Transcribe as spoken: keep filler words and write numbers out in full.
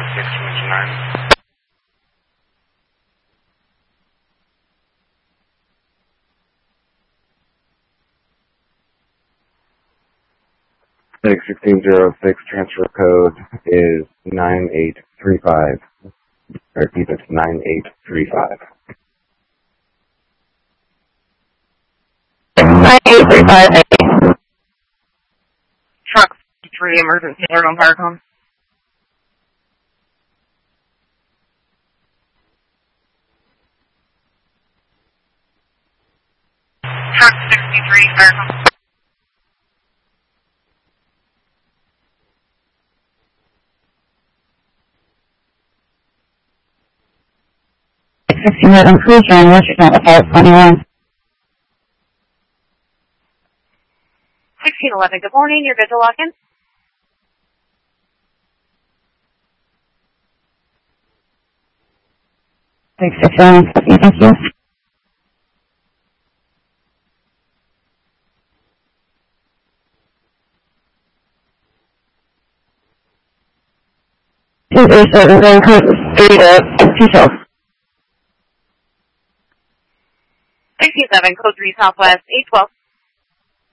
six two nine. six sixteen zero six transfer code is nine eight three five. I repeat, it's nine eight three five. nine eight three five. Truck three, emergency alert on Firecom. Truck sixty-three, Firecom. sixteen Cruiser, Washington, five twenty-one. sixteen eleven, good morning, you're good to lock in? six six seven, thank you. two eight seven, very close, three to two cells. sixteen seven, code three Southwest, eight twelve.